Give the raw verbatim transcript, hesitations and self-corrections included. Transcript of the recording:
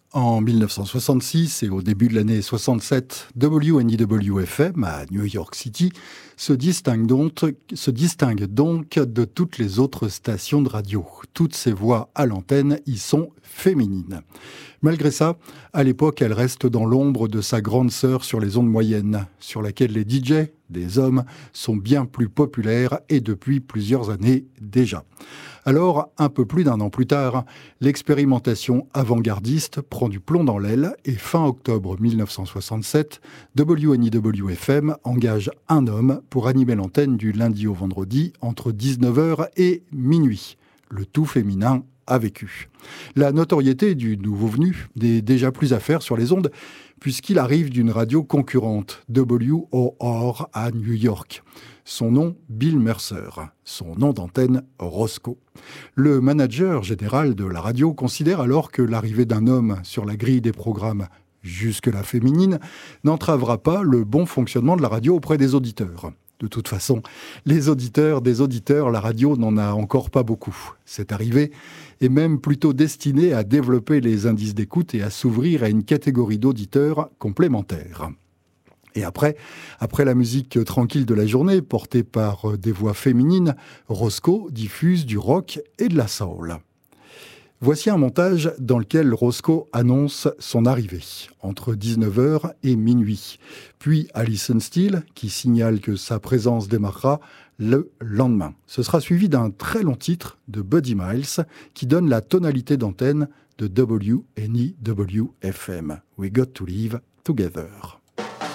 En dix-neuf cent soixante-six et au début de l'année soixante-sept, W N I W F M à New York City se distingue donc, se distingue donc de toutes les autres stations de radio. Toutes ces voix à l'antenne y sont féminines. Malgré ça, à l'époque, elle reste dans l'ombre de sa grande sœur sur les ondes moyennes, sur laquelle les D J, des hommes, sont bien plus populaires et depuis plusieurs années déjà. Alors, un peu plus d'un an plus tard, l'expérimentation avant-gardiste prend du plomb dans l'aile et fin octobre dix-neuf cent soixante-sept, W N I W F M engage un homme pour animer l'antenne du lundi au vendredi entre dix-neuf heures et minuit. Le tout féminin a vécu. La notoriété du nouveau venu n'est déjà plus à faire sur les ondes puisqu'il arrive d'une radio concurrente, W O R à New York. Son nom, Bill Mercer. Son nom d'antenne, Roscoe. Le manager général de la radio considère alors que l'arrivée d'un homme sur la grille des programmes jusque-là féminine n'entravera pas le bon fonctionnement de la radio auprès des auditeurs. De toute façon, les auditeurs des auditeurs, la radio n'en a encore pas beaucoup. Cette arrivée est même plutôt destinée à développer les indices d'écoute et à s'ouvrir à une catégorie d'auditeurs complémentaires. Et après, après la musique tranquille de la journée, portée par des voix féminines, Roscoe diffuse du rock et de la soul. Voici un montage dans lequel Roscoe annonce son arrivée, entre dix-neuf heures et minuit. Puis Alison Steele, qui signale que sa présence démarrera le lendemain. Ce sera suivi d'un très long titre de Buddy Miles, qui donne la tonalité d'antenne de W N I W F M. We got to live together.